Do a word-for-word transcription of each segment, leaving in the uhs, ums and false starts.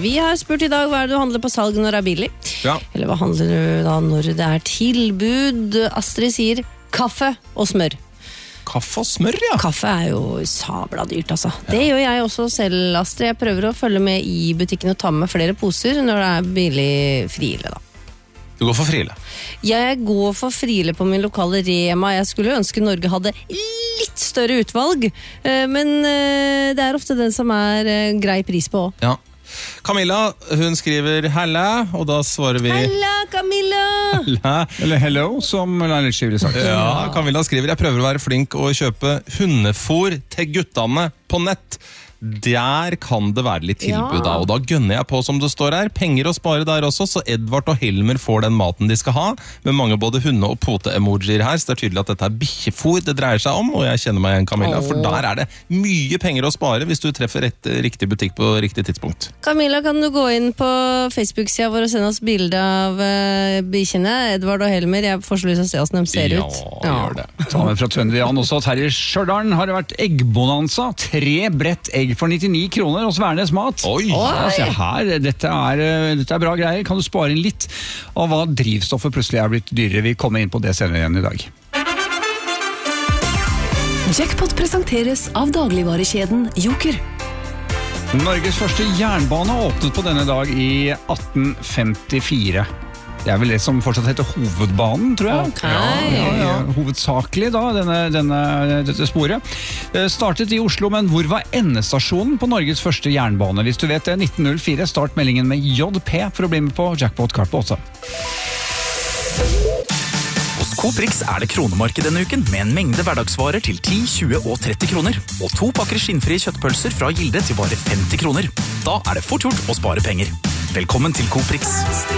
Vi har spurt i dag hva er det du handler på salg når det er billig. Ja. Eller hva handler du da når det er tilbud? Astrid sier kaffe og smør. Kaffe og smør, ja. Kaffe er jo sabla dyrt, altså. Det gjør jeg også selv, Astrid. Jeg prøver å følge med i butikken og ta med flere poser når det er billig Friele, da. Du går for Friele? Jeg går for Friele på min lokale Rema. Jeg skulle ønske Norge hadde litt større utvalg, men det er ofte den som er grei pris på også. Ja. Camilla, hun skriver Halla, og da svarer vi Halla, Camilla! Halla. Eller hello, som Leilert ville sagt. Ja, Camilla skriver Jeg prøver å være flink og kjøpe hundefôr til guttene på nett. Der kan det være litt tilbud da, og da gønner jeg på som det står her. Penger å spare der også, så Edvard og Helmer får den maten de skal ha, med mange både hunde- og pote-emojier her, så det er tydelig at dette er bikkjefôr det dreier seg om, og jeg kjenner meg igjen, Camilla, for der er det mye penger å spare hvis du treffer rett, riktig butikk på riktig tidspunkt. Camilla, kan du gå inn på Facebook-sida vår og sende oss bilde av uh, bikkjene, Edvard og Helmer? Jeg får så lyst til å se hvordan de ser ja, ut. Ja, gjør det. Ta med fra Trøndevian også, Terje Stjørdalen har det vært eggbonanza, tre brett egg for nittionio kroner hos Værnes Mat. Oi! Ja, se her, dette er, dette er bra greier. Kan du spare inn litt av hva drivstoffet plutselig er blitt dyrere? Vi kommer inn på det senere igjen i dag. Jackpot presenteres av dagligvarekjeden Joker. Norges første jernbane åpnet på denne dag i atten femtifire. Det er vel det som fortsatt heter Hovedbanen, tror jeg. Okay. Ja, ja, ja. Hovedsakelig da, denne, denne, dette sporet. Det startet i Oslo, men hvor var endestasjonen på Norges første jernbane? Hvis du vet det, nitten null fire, start meldingen med J P for å bli med på Jackpot Kart på åtte. Hos Coprix er det kronemarked denne uken, med en mengde hverdagsvarer til ti, tjue og tretti kroner. Og to pakker skinnfrie kjøttpølser fra Gilde til bare femti kroner. Da er det fort gjort å spare penger. Velkommen til Coprix.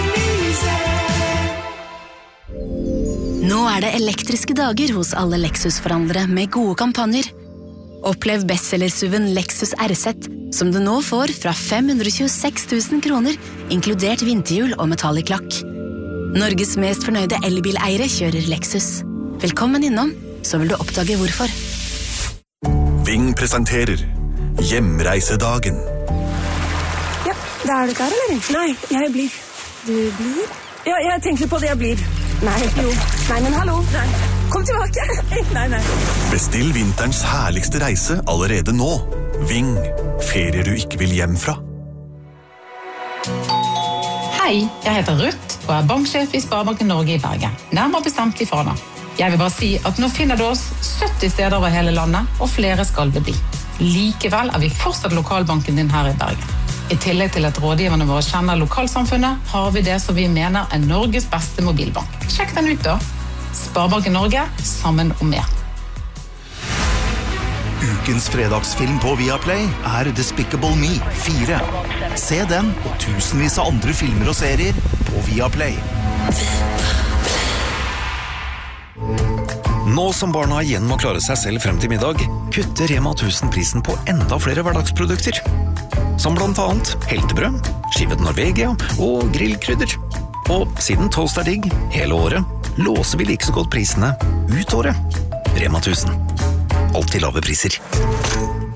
Nå er det elektriske dager hos alle Lexus-forhandlere med gode kampanjer. Opplev bestsellersuven Lexus R Z, som du nå får fra fem hundre tjueseks tusen kroner, inkludert vinterhjul og metallic lakk. Norges mest fornøyde elbileiere kjører Lexus. Velkommen innom, så vil du oppdage hvorfor. Ving presenterer Hjemreisedagen. Ja, det er du der, eller? Nei, jeg blir. Du blir? Ja, jeg tenker på det jeg blir. Nei, jo. Nei, men hallo. Nei. Kom tilbake. Nei, nei. Bestill vinterens herligste reise allerede nå. Ving. Ferier du ikke vil hjem fra. Hei, jeg heter Ruth og er banksjef i Sparebanken Norge i Bergen. Nærmere bestemt i Fana. Jeg vil bare si at nå finner du oss sytti steder over hele landet, og flere skal det bli. Likevel er vi fortsatt lokalbanken din her i Bergen. I tillegg til at rådgiverne våre kjenner lokalsamfunnet, har vi det som vi mener er Norges beste mobilbank. Sjekk den ut da. Sparebanken Norge, sammen om mer. Ukens fredagsfilm på Viaplay er Despicable Me fire. Se den og tusenvis av andre filmer og serier på Viaplay. Nå som barna igjen må klare seg selv frem til middag, kutter Rema tusen prisen på enda flere hverdagsprodukter. Som blant annet heltebrød, skivet Norvegia og grillkrydder. Og siden toast er digg hele året, låser vi like så godt prisene ut året. Rema tusen. Alltid lave priser.